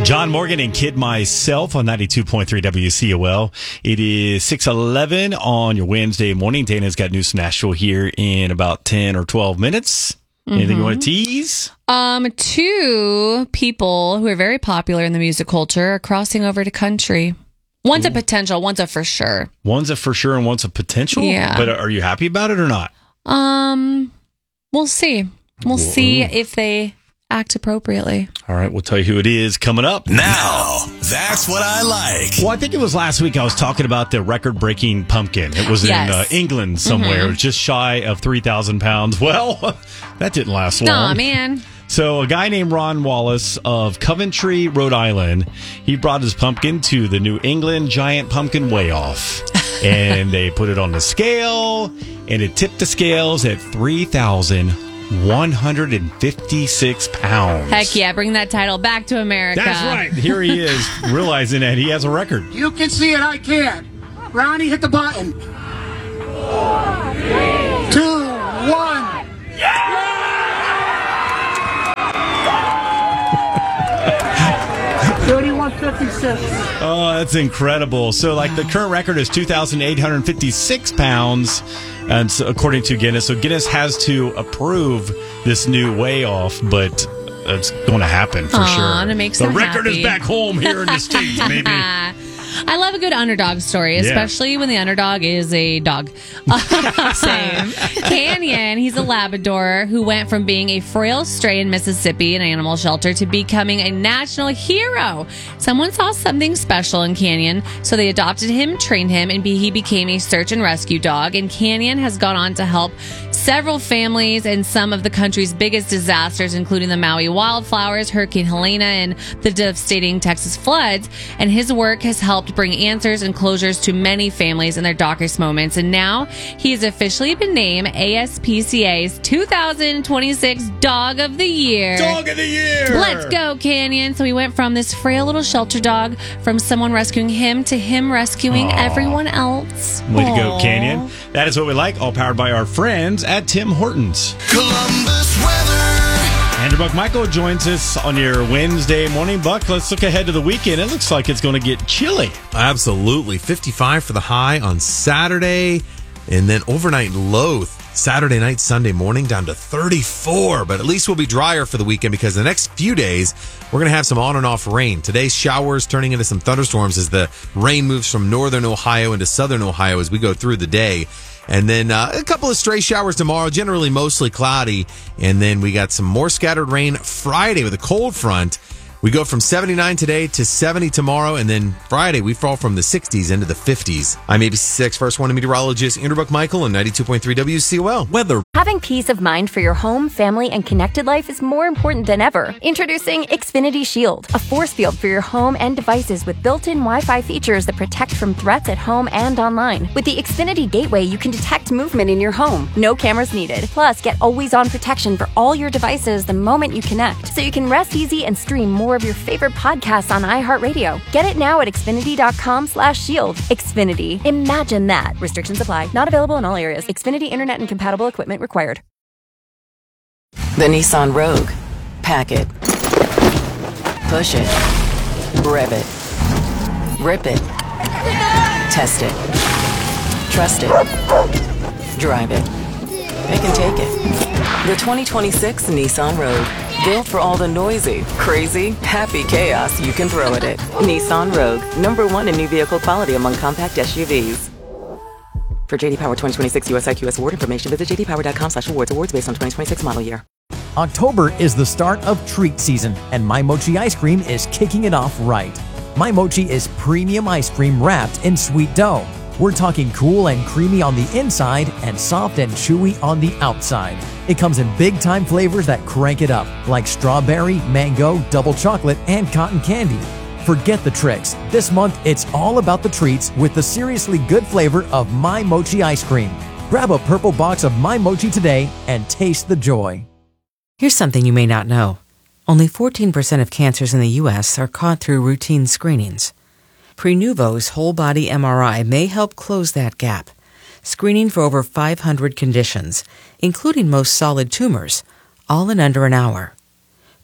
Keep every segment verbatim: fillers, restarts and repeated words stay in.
John Morgan and Kid Myself on ninety-two point three W C O L. It is six eleven on your Wednesday morning. Dana's got news from Nashville here in about ten or twelve minutes. Anything mm-hmm. you want to tease? Um, two people who are very popular in the music culture are crossing over to country. One's Ooh. a potential, one's a for sure. One's a for sure and one's a potential? Yeah. But are you happy about it or not? Um, we'll see. We'll Whoa. see if they act appropriately. All right, we'll tell you who it is coming up. Now, that's what I like. Well, I think it was last week I was talking about the record-breaking pumpkin. It was yes. in uh, England somewhere. Mm-hmm. It was just shy of three thousand pounds. Well, that didn't last long. Aw, man. So a guy named Ron Wallace of Coventry, Rhode Island, he brought his pumpkin to the New England Giant Pumpkin Weigh-Off. And they put it on the scale, and it tipped the scales at three thousand one hundred fifty-six pounds. Heck yeah, bring that title back to America. That's right. Here he is, realizing that he has a record. You can see it, I can't. Ronnie, hit the button. Four, three, two, one. Yeah! thirty-one fifty-six. Oh, that's incredible. So, like, the current record is two thousand eight hundred fifty-six pounds, and so, according to Guinness. So, Guinness has to approve this new weigh-off, but it's going to happen for Aww, sure. And it makes the them record happy. is back home here in the States, baby. I love a good underdog story, especially yeah. when the underdog is a dog. Same. Canyon, he's a Labrador who went from being a frail stray in Mississippi, an animal shelter, to becoming a national hero. Someone saw something special in Canyon, so they adopted him, trained him, and be, he became a search and rescue dog. And Canyon has gone on to help several families in some of the country's biggest disasters, including the Maui wildfires, Hurricane Helena, and the devastating Texas floods. And his work has helped bring answers and closures to many families in their darkest moments. And now he has officially been named A S P C A's two thousand twenty-six Dog of the Year. Dog of the Year! Let's go, Canyon. So he went from this frail little shelter dog, from someone rescuing him, to him rescuing Aww. everyone else. Way Aww. to go, Canyon. That is what we like, all powered by our friends at Tim Hortons. Columbus weather. Andrew Buck Michael joins us on your Wednesday morning. Buck, let's look ahead to the weekend. It looks like it's going to get chilly. Absolutely. fifty-five for the high on Saturday, and then overnight low Saturday night, Sunday morning down to thirty-four. But at least we'll be drier for the weekend because the next few days we're going to have some on and off rain. Today's showers turning into some thunderstorms as the rain moves from northern Ohio into southern Ohio as we go through the day. And then uh, a couple of stray showers tomorrow, generally mostly cloudy. And then we got some more scattered rain Friday with a cold front. We go from seventy-nine today to seventy tomorrow, and then Friday we fall from the sixties into the fifties. I'm A B C six First One meteorologist Andrew Buck Michael on ninety-two point three W C O L. Weather. Having peace of mind for your home, family, and connected life is more important than ever. Introducing Xfinity Shield, a force field for your home and devices with built-in Wi-Fi features that protect from threats at home and online. With the Xfinity Gateway, you can detect movement in your home. No cameras needed. Plus, get always-on protection for all your devices the moment you connect, so you can rest easy and stream more of your favorite podcasts on iHeartRadio. Get it now at Xfinity.com slash shield. Xfinity. Imagine that. Restrictions apply. Not available in all areas. Xfinity Internet and compatible equipment required. The Nissan Rogue. Pack it. Push it. Rev it. Rip it. Test it. Trust it. Drive it. It can take it. The twenty twenty-six Nissan Rogue. Built for all the noisy, crazy, happy chaos you can throw at it. Nissan Rogue. Number one in new vehicle quality among compact S U Vs. For J D Power twenty twenty-six U S I Q S award information, visit j d power dot com slash awards. Awards based on twenty twenty-six model year. October is the start of treat season, and My Mochi ice cream is kicking it off right. My Mochi is premium ice cream wrapped in sweet dough. We're talking cool and creamy on the inside and soft and chewy on the outside. It comes in big-time flavors that crank it up, like strawberry, mango, double chocolate, and cotton candy. Forget the tricks. This month, it's all about the treats with the seriously good flavor of My Mochi ice cream. Grab a purple box of My Mochi today and taste the joy. Here's something you may not know. Only fourteen percent of cancers in the U S are caught through routine screenings. Prenuvo's whole-body M R I may help close that gap, screening for over five hundred conditions, including most solid tumors, all in under an hour.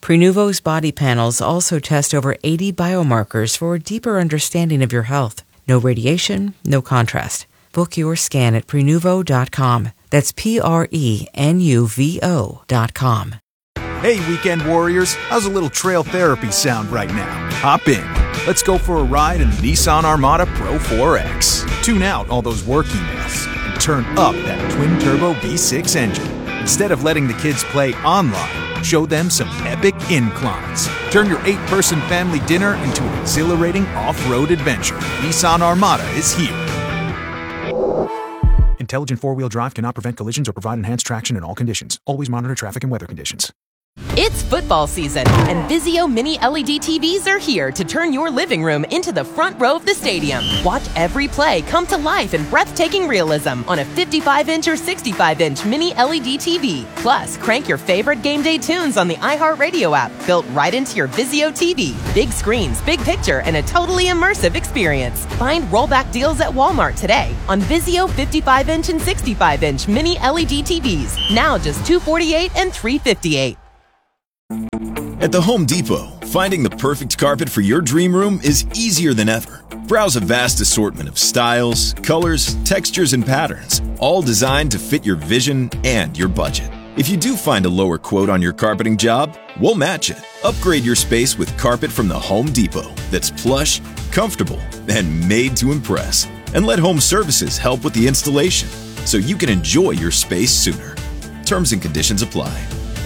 Prenuvo's body panels also test over eighty biomarkers for a deeper understanding of your health. No radiation, no contrast. Book your scan at Prenuvo dot com. That's P R E N U V O dot com. Hey, weekend warriors, how's a little trail therapy sound right now? Hop in. Let's go for a ride in the Nissan Armada Pro four X. Tune out all those work emails and turn up that twin-turbo V six engine. Instead of letting the kids play online, show them some epic inclines. Turn your eight-person family dinner into an exhilarating off-road adventure. Nissan Armada is here. Intelligent four-wheel drive cannot prevent collisions or provide enhanced traction in all conditions. Always monitor traffic and weather conditions. It's football season, and Vizio Mini L E D T Vs are here to turn your living room into the front row of the stadium. Watch every play come to life in breathtaking realism on a fifty-five inch or sixty-five inch Mini L E D T V. Plus, crank your favorite game day tunes on the iHeartRadio app, built right into your Vizio T V. Big screens, big picture, and a totally immersive experience. Find rollback deals at Walmart today on Vizio fifty-five inch and sixty-five inch Mini L E D T Vs. Now just two hundred forty-eight dollars and three hundred fifty-eight dollars. At the Home Depot, finding the perfect carpet for your dream room is easier than ever. Browse a vast assortment of styles, colors, textures, and patterns, all designed to fit your vision and your budget. If you do find a lower quote on your carpeting job, we'll match it. Upgrade your space with carpet from the Home Depot that's plush, comfortable, and made to impress. And let Home Services help with the installation so you can enjoy your space sooner. Terms and conditions apply.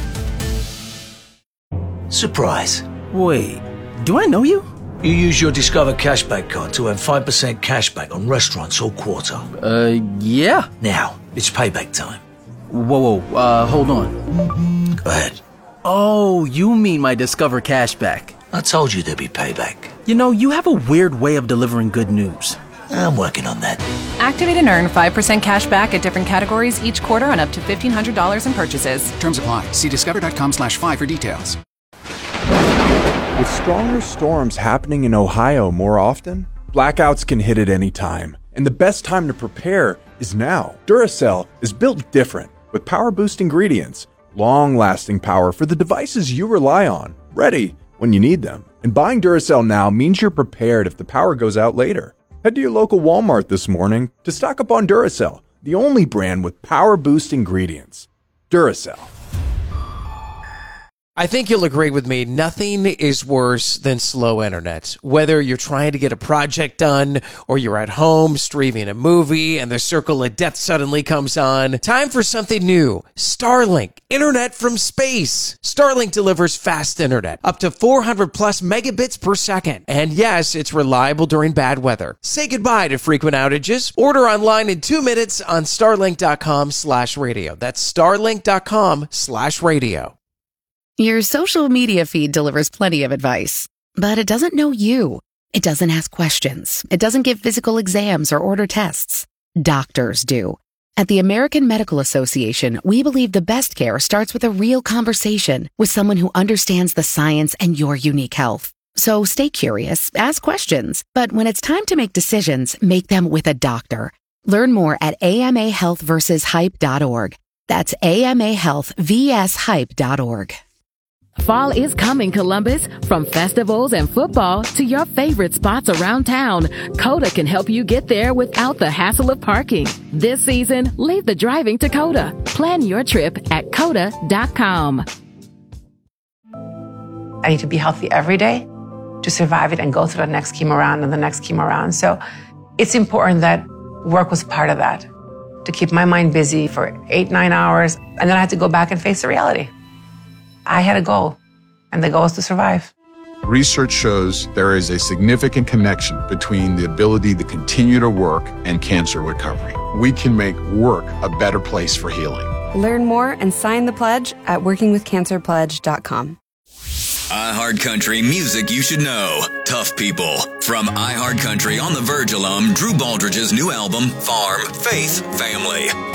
Surprise. Wait, do I know you? You use your Discover Cashback card to earn five percent cashback on restaurants all quarter. Uh, yeah. Now, it's payback time. Whoa, whoa, uh, hold on. Go ahead. Oh, you mean my Discover Cashback. I told you there'd be payback. You know, you have a weird way of delivering good news. I'm working on that. Activate and earn five percent cash back at different categories each quarter on up to fifteen hundred dollars in purchases. Terms apply. See discover.com slash five for details. With stronger storms happening in Ohio more often, blackouts can hit at any time. And the best time to prepare is now. Duracell is built different, with power-boost ingredients, long-lasting power for the devices you rely on, ready when you need them. And buying Duracell now means you're prepared if the power goes out later. Head to your local Walmart this morning to stock up on Duracell, the only brand with power-boost ingredients. Duracell. I think you'll agree with me, nothing is worse than slow internet. Whether you're trying to get a project done or you're at home streaming a movie and the circle of death suddenly comes on, time for something new. Starlink, internet from space. Starlink delivers fast internet, up to four hundred plus megabits per second. And yes, it's reliable during bad weather. Say goodbye to frequent outages. Order online in two minutes on starlink.com slash radio. That's starlink.com slash radio. Your social media feed delivers plenty of advice, but it doesn't know you. It doesn't ask questions. It doesn't give physical exams or order tests. Doctors do. At the American Medical Association, we believe the best care starts with a real conversation with someone who understands the science and your unique health. So stay curious, ask questions, but when it's time to make decisions, make them with a doctor. Learn more at A M A health versus hype dot org. That's A M A health versus hype dot org. Fall is coming, Columbus. From festivals and football to your favorite spots around town, Coda can help you get there without the hassle of parking. This season, leave the driving to Coda. Plan your trip at coda dot com. I need to be healthy every day to survive it and go through the next chemo round and the next chemo round. So it's important that work was part of that, to keep my mind busy for eight, nine hours. And then I had to go back and face the reality. I had a goal, and the goal is to survive. Research shows there is a significant connection between the ability to continue to work and cancer recovery. We can make work a better place for healing. Learn more and sign the pledge at working with cancer pledge dot com. iHeartCountry music you should know. Tough People. From iHeartCountry on the Verge alum Drew Baldridge's new album, Farm, Faith, Family.